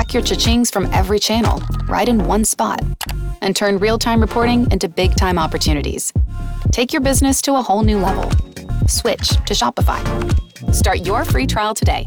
Track your cha-chings from every channel, right in one spot. And turn real-time reporting into big-time opportunities. Take your business to a whole new level. Switch to Shopify. Start your free trial today.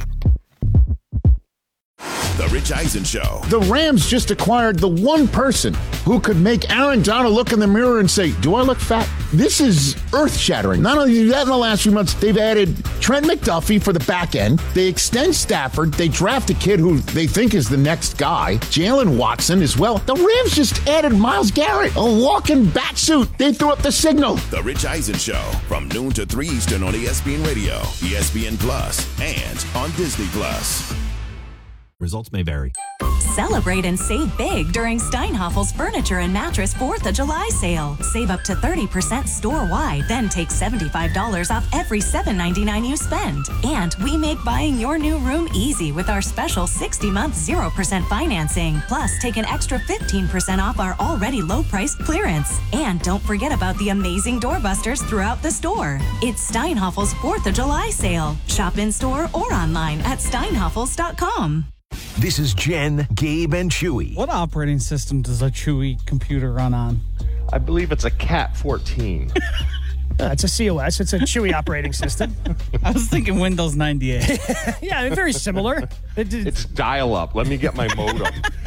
The Rich Eisen Show. The Rams just acquired the one person who could make Aaron Donald look in the mirror and say, do I look fat? This is earth-shattering. Not only do that, in the last few months, they've added Trent McDuffie for the back end. They extend Stafford. They draft a kid who they think is the next guy, Jalen Watson as well. The Rams just added Myles Garrett, a walking bat suit. They threw up the signal. The Rich Eisen Show, from noon to 3 Eastern on ESPN Radio, ESPN Plus, and on Disney Plus. Results may vary. Celebrate and save big during Steinhaffel's Furniture and Mattress 4th of July sale. Save up to 30% store-wide, then take $75 off every $7.99 you spend. And we make buying your new room easy with our special 60-month 0% financing. Plus, take an extra 15% off our already low-priced clearance. And don't forget about the amazing doorbusters throughout the store. It's Steinhaffel's 4th of July sale. Shop in-store or online at steinhaffels.com. This is Jen, Gabe, and Chewy. What operating system does a Chewy computer run on? I believe it's a Cat 14. It's a COS. It's a Chewy operating system. I was thinking Windows 98. Yeah, very similar. It's dial-up. Let me get my modem.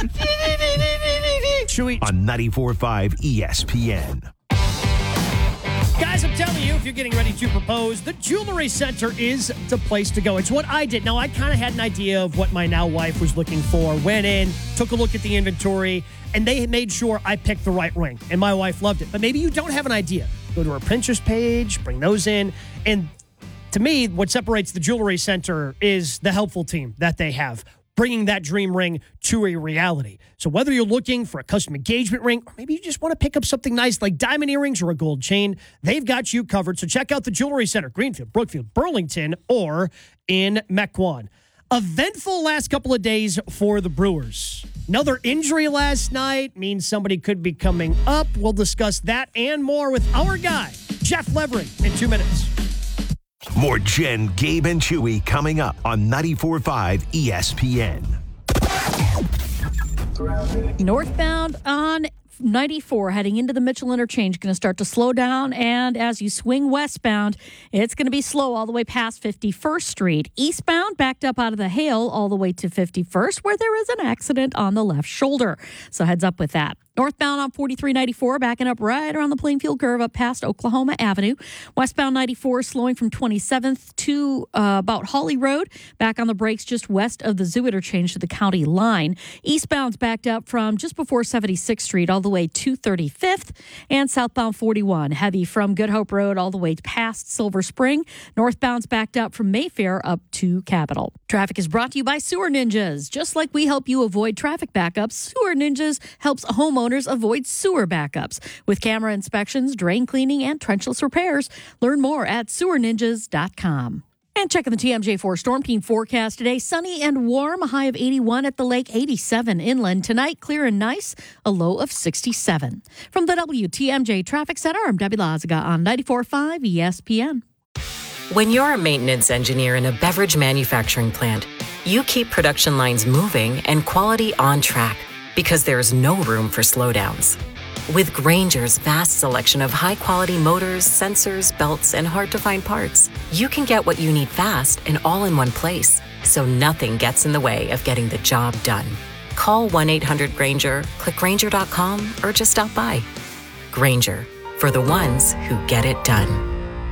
Chewy. On 94.5 ESPN. Guys, I'm telling you, if you're getting ready to propose, the Jewelry Center is the place to go. It's what I did. Now, I kind of had an idea of what my now wife was looking for. Went in, took a look at the inventory, and they made sure I picked the right ring. And my wife loved it. But maybe you don't have an idea. Go to our Pinterest page, bring those in. And to me, what separates the Jewelry Center is the helpful team that they have, bringing that dream ring to a reality. So whether you're looking for a custom engagement ring, or maybe you just want to pick up something nice like diamond earrings or a gold chain, they've got you covered. So check out the Jewelry Center, Greenfield, Brookfield, Burlington, or in Mequon. Eventful last couple of days for the Brewers. Another injury last night means somebody could be coming up. We'll discuss that and more with our guy, Jeff Levering, in 2 minutes. More Jen, Gabe, and Chewy coming up on 94.5 ESPN. Northbound on 94 heading into the Mitchell Interchange going to start to slow down, and as you swing westbound, it's going to be slow all the way past 51st Street. Eastbound backed up out of the Hale all the way to 51st, where there is an accident on the left shoulder. So heads up with that. Northbound on 4394, backing up right around the Plainfield curve up past Oklahoma Avenue. Westbound 94 slowing from 27th to about Hawley Road, back on the brakes just west of the Zoo Interchange to the county line. Eastbound's backed up from just before 76th Street all the way to 35th, and southbound 41 heavy from Good Hope Road all the way past Silver Spring. Northbound's backed up from Mayfair up to Capitol. Traffic is brought to you by Sewer Ninjas. Just like we help you avoid traffic backups, Sewer Ninjas helps homeowners avoid sewer backups with camera inspections, drain cleaning, and trenchless repairs. Learn more at sewerninjas.com. And checking the TMJ4 Storm Team forecast today. Sunny and warm, a high of 81 at the lake, 87 inland. Tonight, clear and nice, a low of 67. From the WTMJ Traffic Center, I'm Debbie Lazaga on 94.5 ESPN. When you're a maintenance engineer in a beverage manufacturing plant, you keep production lines moving and quality on track, because there's no room for slowdowns. With Grainger's vast selection of high-quality motors, sensors, belts, and hard-to-find parts, you can get what you need fast and all in one place, so nothing gets in the way of getting the job done. Call 1-800-GRAINGER, click Grainger.com, or just stop by. Grainger, for the ones who get it done.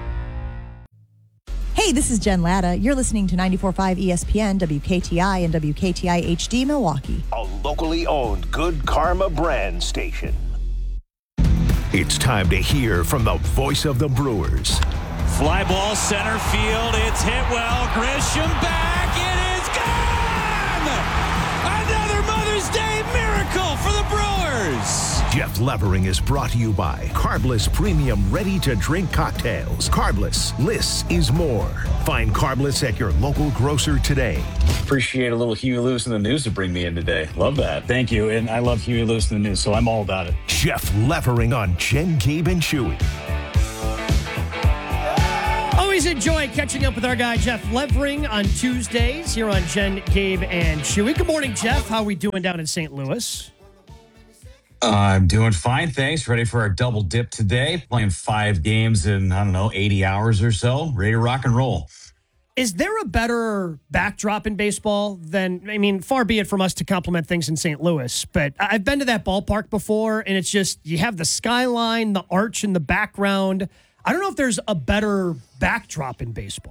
Hey, this is Jen Latta. You're listening to 94.5 ESPN, WKTI, and WKTI HD Milwaukee. A locally owned Good Karma brand station. It's time to hear from the voice of the Brewers. Fly ball center field. It's hit well. Grisham back. It is gone! Another Mother's Day miracle for the Brewers. Jeff Levering is brought to you by Carbless Premium Ready-to-Drink Cocktails. Carbless, less is more. Find Carbless at your local grocer today. Appreciate a little Huey Lewis in the News to bring me in today. Love that. Thank you. And I love Huey Lewis in the News, so I'm all about it. Jeff Levering on Jen, Gabe, and Chewy. Always enjoy catching up with our guy, Jeff Levering, on Tuesdays here on Jen, Gabe, and Chewy. Good morning, Jeff. How are we doing down in St. Louis? I'm doing fine, thanks. Ready for our double dip today. Playing 5 games in, 80 hours or so. Ready to rock and roll. Is there a better backdrop in baseball than, far be it from us to compliment things in St. Louis, but I've been to that ballpark before, and it's just, you have the skyline, the arch in the background. I don't know if there's a better backdrop in baseball.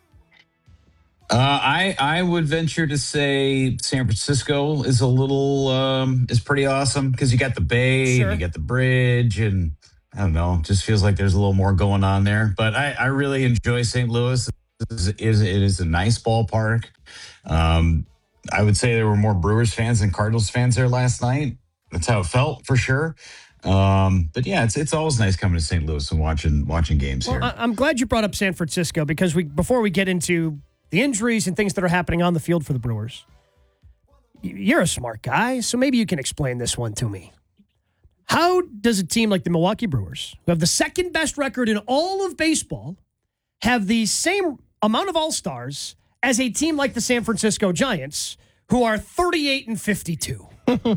I would venture to say San Francisco is is pretty awesome because you got the bay and you got the bridge, and I don't know, it just feels like there's a little more going on there. But I really enjoy St. Louis. It is a nice ballpark. I would say there were more Brewers fans than Cardinals fans there last night. That's how it felt for sure. But yeah, it's always nice coming to St. Louis and watching games here. I'm glad you brought up San Francisco because before we get into the injuries and things that are happening on the field for the Brewers, you're a smart guy, so maybe you can explain this one to me. How does a team like the Milwaukee Brewers, who have the second best record in all of baseball, have the same amount of All-Stars as a team like the San Francisco Giants, who are 38-52?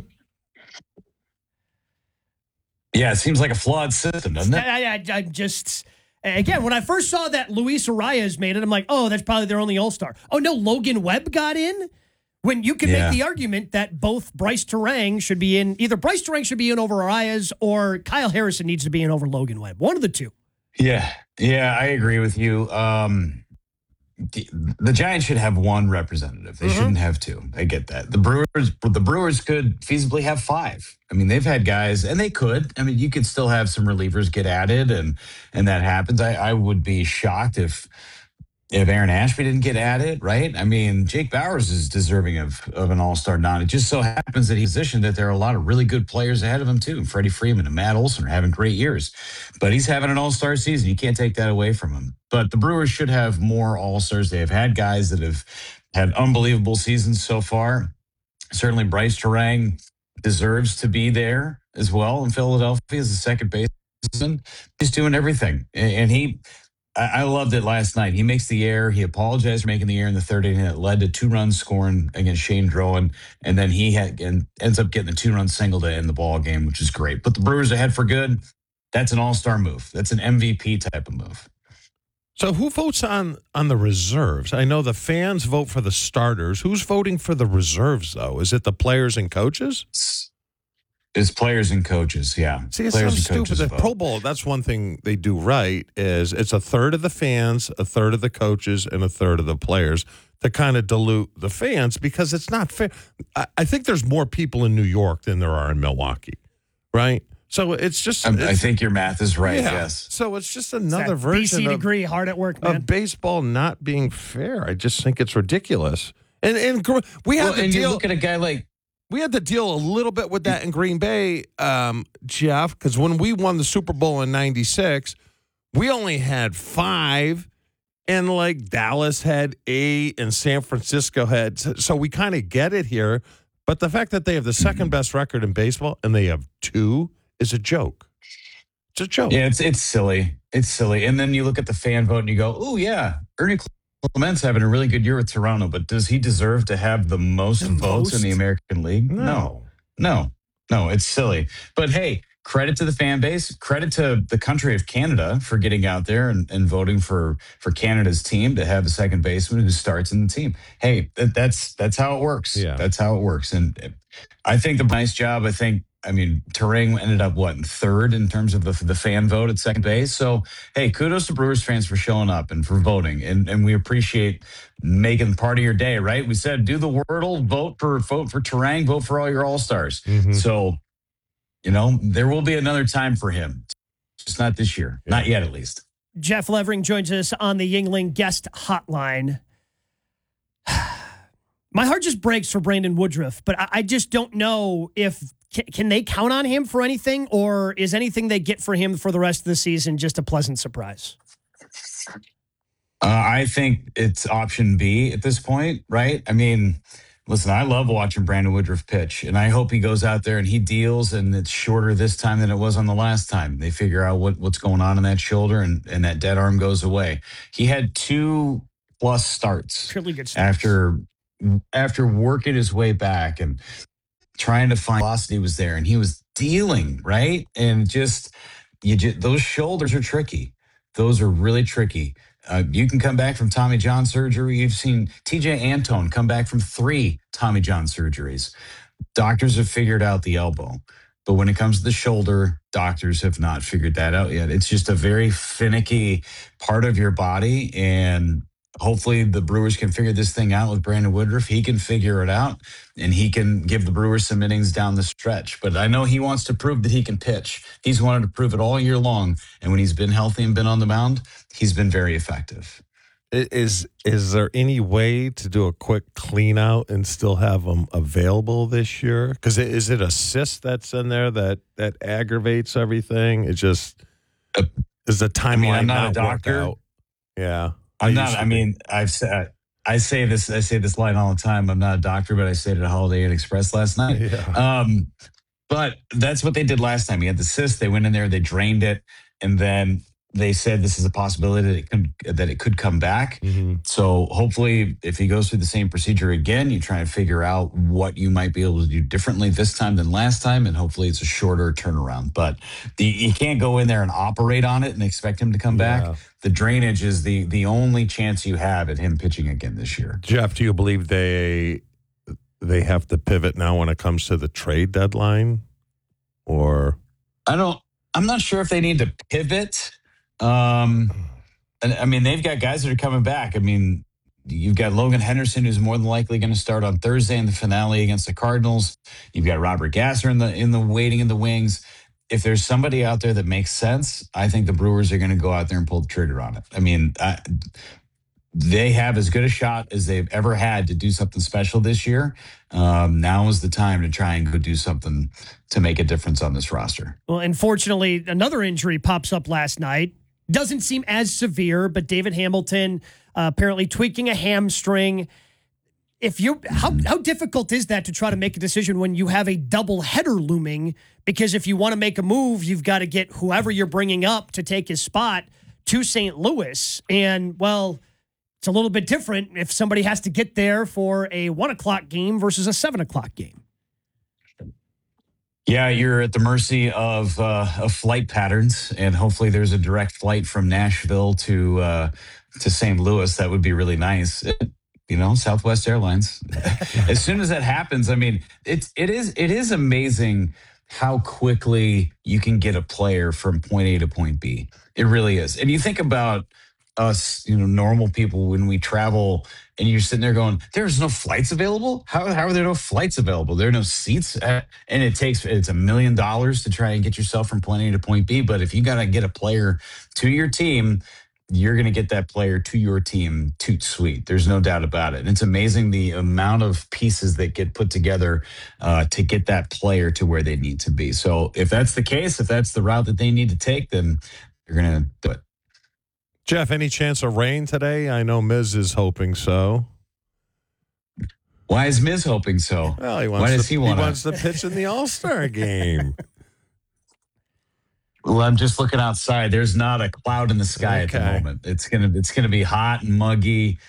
Yeah, it seems like a flawed system, doesn't it? I just, again, when I first saw that Luis Arias made it, I'm like, oh, that's probably their only All-Star. Oh, no, Logan Webb got in? When you can make the argument that both Bryce Terang should be in, either Bryce Terang should be in over Arias or Kyle Harrison needs to be in over Logan Webb. One of the two. Yeah, I agree with you. The Giants should have one representative. They shouldn't have two. I get that. The Brewers could feasibly have 5. They've had guys, and they could. You could still have some relievers get added, and that happens. I would be shocked if Aaron Ashby didn't get added, right? Jake Bauers is deserving of an All-Star nod. It just so happens that he's positioned that there are a lot of really good players ahead of him too. Freddie Freeman and Matt Olson are having great years, but he's having an All-Star season. You can't take that away from him. But the Brewers should have more All-Stars. They have had guys that have had unbelievable seasons so far. Certainly Bryce Terang deserves to be there as well in Philadelphia as a second baseman. He's doing everything, and I loved it last night. He makes the error. He apologized for making the error in the third inning. It led to 2 runs scoring against Shane Drowan, and then he ends up getting a 2-run single to end the ball game, which is great. Put the Brewers ahead for good. That's an all-star move. That's an MVP type of move. So who votes on the reserves? I know the fans vote for the starters. Who's voting for the reserves, though? Is it the players and coaches? It's players and coaches, yeah. See, it sounds stupid. The Pro Bowl, that's one thing they do right, is it's a third of the fans, a third of the coaches, and a third of the players to kind of dilute the fans because it's not fair. I think there's more people in New York than there are in Milwaukee, right? So it's just... I think your math is right, yes. So it's just another version BC degree, hard at work, man. Of baseball not being fair. I just think it's ridiculous. And we have to deal... you look at a guy like... We had to deal a little bit with that in Green Bay, Jeff, because when we won the Super Bowl in '96, we only had 5, and Dallas had 8, and San Francisco had. So we kind of get it here. But the fact that they have the second best record in baseball and they have 2 is a joke. It's a joke. Yeah, it's silly. It's silly. And then you look at the fan vote and you go, oh, yeah, Ernie Clement's having a really good year with Toronto, but does he deserve to have the most votes in the American League? No, it's silly. But hey, credit to the fan base, credit to the country of Canada for getting out there and voting for Canada's team to have a second baseman who starts in the team. Hey, that's how it works. Yeah. That's how it works. And I think the nice job, Terang ended up, in third in terms of the fan vote at second base. So, hey, kudos to Brewers fans for showing up and for voting. And we appreciate making part of your day, right? We said, do the Wordle, vote for Terang, vote for all your All-Stars. Mm-hmm. So, there will be another time for him. Just not this year. Yeah. Not yet, at least. Jeff Levering joins us on the Yuengling guest hotline. My heart just breaks for Brandon Woodruff, but I just don't know if can they count on him for anything, or is anything they get for him for the rest of the season just a pleasant surprise? I think it's option B at this point, right? Listen, I love watching Brandon Woodruff pitch, and I hope he goes out there and he deals, and it's shorter this time than it was on the last time. They figure out what's going on in that shoulder, and that dead arm goes away. He had 2+ starts Really good starts. after working his way back and trying to find velocity was there, and he was dealing, right? And those shoulders are tricky. Those are really tricky. You can come back from Tommy John surgery. You've seen TJ Antone come back from 3 Tommy John surgeries. Doctors have figured out the elbow. But when it comes to the shoulder, doctors have not figured that out yet. It's just a very finicky part of your body. And hopefully the Brewers can figure this thing out with Brandon Woodruff. He can figure it out, and he can give the Brewers some innings down the stretch. But I know he wants to prove that he can pitch. He's wanted to prove it all year long. And when he's been healthy and been on the mound, he's been very effective. Is there any way to do a quick clean out and still have them available this year? Because is it a cyst that's in there that aggravates everything? It just is the timeline. I'm not a doctor. Out? Yeah, I'm not. I mean, I say this line all the time. I'm not a doctor, but I stayed at a Holiday Inn Express last night. Yeah. But that's what they did last time. He had the cyst. They went in there, they drained it, and then they said this is a possibility that it could come back. Mm-hmm. So hopefully, if he goes through the same procedure again, you try and figure out what you might be able to do differently this time than last time, and hopefully it's a shorter turnaround. But you can't go in there and operate on it and expect him to come back. The drainage is the only chance you have at him pitching again this year. Jeff, do you believe they have to pivot now when it comes to the trade deadline? Or I'm not sure if they need to pivot. And I mean, they've got guys that are coming back. I mean, you've got Logan Henderson, who's more than likely going to start on Thursday in the finale against the Cardinals. You've got Robert Gasser in the waiting in the wings. If there's somebody out there that makes sense, I think the Brewers are going to go out there and pull the trigger on it. I mean, they have as good a shot as they've ever had to do something special this year. Now is the time to try and go do something to make a difference on this roster. Well, unfortunately, another injury pops up last night. Doesn't seem as severe, but David Hamilton apparently tweaking a hamstring. How difficult is that to try to make a decision when you have a double header looming? Because if you want to make a move, you've got to get whoever you're bringing up to take his spot to St. Louis. And, well, it's a little bit different if somebody has to get there for a 1:00 game versus a 7:00 game. Yeah, you're at the mercy of flight patterns, and hopefully there's a direct flight from Nashville to St. Louis. That would be really nice. Southwest Airlines. As soon as that happens, I mean, it is amazing how quickly you can get a player from point A to point B. It really is. And you think about us, normal people, when we travel and you're sitting there going, there's no flights available. How are there no flights available? There are no seats. And it's $1 million to try and get yourself from point A to point B. But if you got to get a player to your team, you're going to get that player to your team toot sweet. There's no doubt about it. And it's amazing the amount of pieces that get put together to get that player to where they need to be. So if that's the case, if that's the route that they need to take, then you're going to do it. Jeff, any chance of rain today? I know Miz is hoping so. Why is Miz hoping so? Well, he wants to pitch in the All-Star game. Well, I'm just looking outside. There's not a cloud in the sky at the moment. It's gonna be hot and muggy.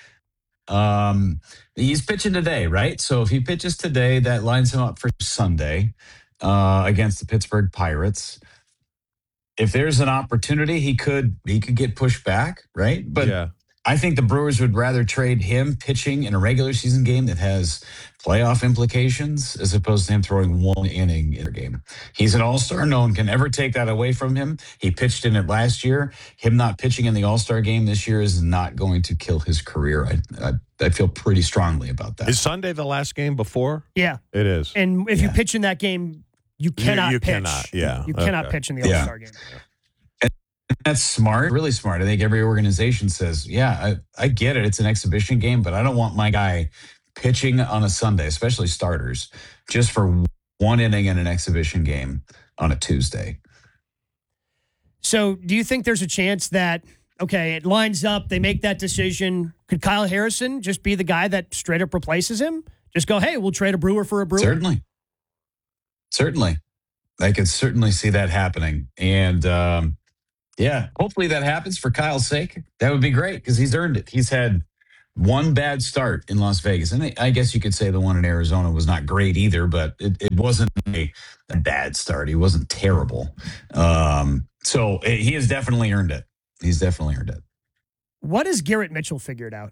He's pitching today, right? So if he pitches today, that lines him up for Sunday against the Pittsburgh Pirates. If there's an opportunity, he could get pushed back, right? But yeah. I think the Brewers would rather trade him pitching in a regular season game that has playoff implications as opposed to him throwing one inning in a game. He's an all-star. No one can ever take that away from him. He pitched in it last year. Him not pitching in the all-star game this year is not going to kill his career. I feel pretty strongly about that. Is Sunday the last game before? Yeah. It is. And if you pitch in that game, you cannot pitch. Cannot, yeah. You cannot pitch in the All-Star game. And that's smart, really smart. I think every organization says, yeah, I get it. It's an exhibition game, but I don't want my guy pitching on a Sunday, especially starters, just for one inning in an exhibition game on a Tuesday. So do you think there's a chance that, okay, it lines up, they make that decision. Could Kyle Harrison just be the guy that straight up replaces him? just go, hey, we'll trade a Brewer for a Brewer? Certainly. I can certainly see that happening. And hopefully that happens for Kyle's sake. That would be great because he's earned it. He's had one bad start in Las Vegas. And I guess you could say the one in Arizona was not great either, but it wasn't a bad start. He wasn't terrible. So he has definitely earned it. He's definitely earned it. What has Garrett Mitchell figured out?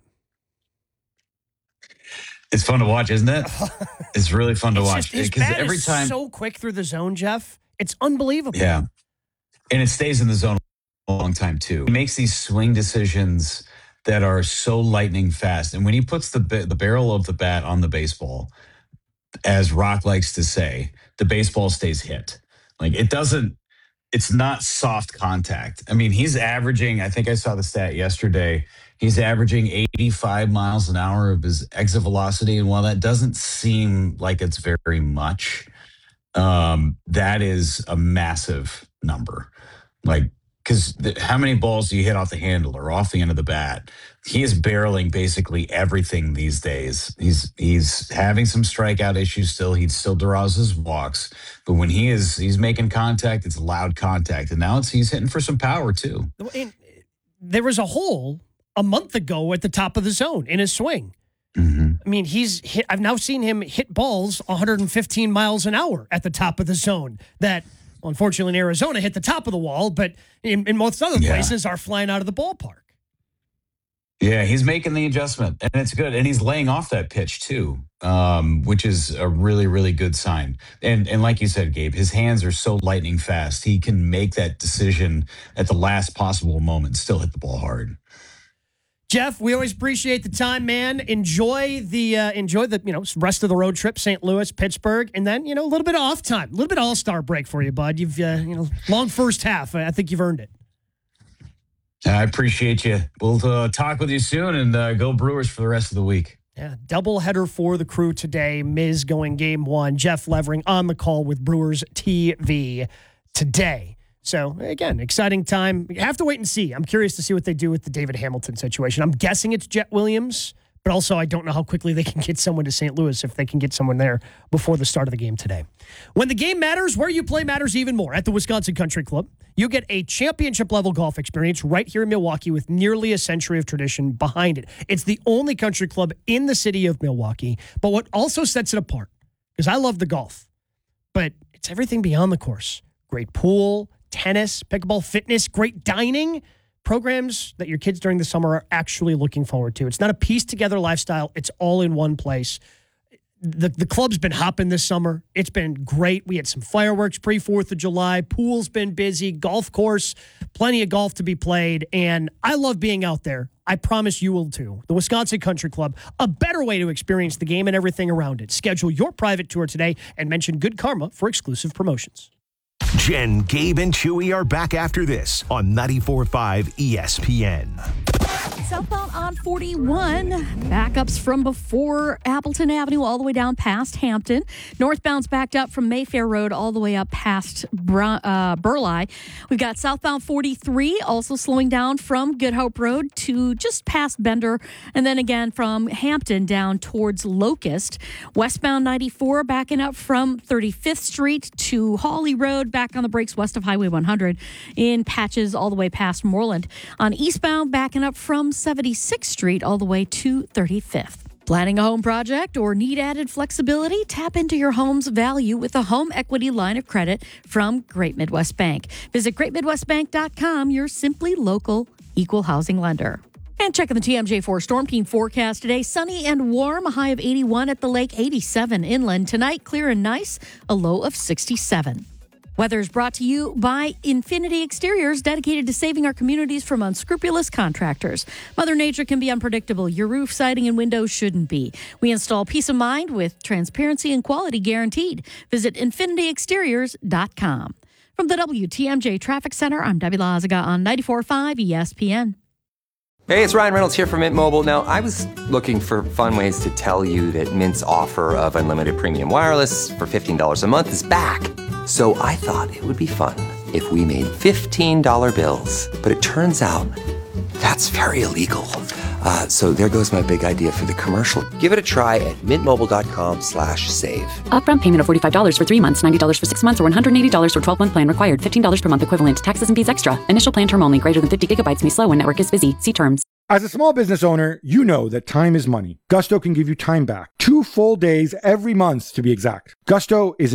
It's fun to watch, isn't it? It's really fun to watch. His bat every time is so quick through the zone, Jeff. It's unbelievable. Yeah. And it stays in the zone a long time, too. He makes these swing decisions that are so lightning fast. And when he puts the barrel of the bat on the baseball, as Rock likes to say, the baseball stays hit. Like it's not soft contact. I mean, he's averaging, I think I saw the stat yesterday, he's averaging 85 miles an hour of his exit velocity. And while that doesn't seem like it's very much, that is a massive number. Like, because how many balls do you hit off the handle or off the end of the bat? He is barreling basically everything these days. He's having some strikeout issues still. He still draws his walks, but when he's making contact, it's loud contact, and now he's hitting for some power too. And there was a hole a month ago at the top of the zone in his swing. Mm-hmm. I mean, I've now seen him hit balls 115 miles an hour at the top of the zone that, unfortunately, in Arizona hit the top of the wall, but in most other places are flying out of the ballpark. Yeah, he's making the adjustment, and it's good. And he's laying off that pitch, too, which is a really, really good sign. And like you said, Gabe, his hands are so lightning fast. He can make that decision at the last possible moment, still hit the ball hard. Jeff, we always appreciate the time, man. Enjoy the rest of the road trip, St. Louis, Pittsburgh, and then, a little bit of off time, a little bit of all-star break for you, bud. You've, long first half. I think you've earned it. I appreciate you. We'll talk with you soon and go Brewers for the rest of the week. Yeah, doubleheader for the crew today. Miz going game one. Jeff Levering on the call with Brewers TV today. So, again, exciting time. You have to wait and see. I'm curious to see what they do with the David Hamilton situation. I'm guessing it's Jet Williams, but also I don't know how quickly they can get someone to St. Louis if they can get someone there before the start of the game today. When the game matters, where you play matters even more. At the Wisconsin Country Club, you get a championship-level golf experience right here in Milwaukee with nearly a century of tradition behind it. It's the only country club in the city of Milwaukee, but what also sets it apart, because I love the golf, but it's everything beyond the course. Great pool, tennis, pickleball, fitness, great dining, programs that your kids during the summer are actually looking forward to. It's not a pieced-together lifestyle. It's all in one place. The club's been hopping this summer. It's been great. We had some fireworks pre-4th of July. Pool's been busy. Golf course, plenty of golf to be played. And I love being out there. I promise you will too. The Wisconsin Country Club, a better way to experience the game and everything around it. Schedule your private tour today and mention Good Karma for exclusive promotions. Jen, Gabe, and Chewy are back after this on 94.5 ESPN. Southbound on 41, backups from before Appleton Avenue all the way down past Hampton. Northbound's backed up from Mayfair Road all the way up past Burleigh. We've got southbound 43 also slowing down from Good Hope Road to just past Bender, and then again from Hampton down towards Locust. Westbound 94 backing up from 35th Street to Hawley Road, back on the brakes west of Highway 100 in patches all the way past Moreland. On eastbound, backing up from 76th Street all the way to 35th. Planning a home project or need added flexibility? Tap into your home's value with a home equity line of credit from Great Midwest Bank. Visit greatmidwestbank.com, your simply local equal housing lender. And checking the TMJ4 Storm Team forecast today. Sunny and warm, a high of 81 at the lake, 87 inland. Tonight, clear and nice, a low of 67. Weather is brought to you by Infinity Exteriors, dedicated to saving our communities from unscrupulous contractors. Mother Nature can be unpredictable. Your roof, siding, and windows shouldn't be. We install peace of mind with transparency and quality guaranteed. Visit infinityexteriors.com. From the WTMJ Traffic Center, I'm Debbie Lazaga on 94.5 ESPN. Hey, it's Ryan Reynolds here from Mint Mobile. Now, I was looking for fun ways to tell you that Mint's offer of unlimited premium wireless for $15 a month is back. So I thought it would be fun if we made $15 bills. But it turns out that's very illegal. So there goes my big idea for the commercial. Give it a try at mintmobile.com/save. Upfront payment of $45 for 3 months, $90 for 6 months, or $180 for 12-month plan required. $15 per month equivalent. Taxes and fees extra. Initial plan term only. Greater than 50 gigabytes may slow when network is busy. See terms. As a small business owner, you know that time is money. Gusto can give you time back. 2 full days every month, to be exact. Gusto is